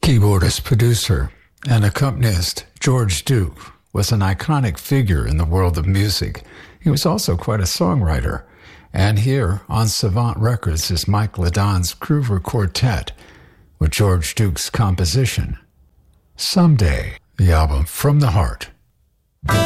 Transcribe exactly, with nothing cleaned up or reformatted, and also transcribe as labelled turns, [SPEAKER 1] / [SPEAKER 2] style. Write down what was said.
[SPEAKER 1] Keyboardist, producer, and accompanist George Duke was an iconic figure in the world of music. He was also quite a songwriter. And here on Savant Records is Mike Ladon's Groover Quartet with George Duke's composition, Someday, the album From the Heart.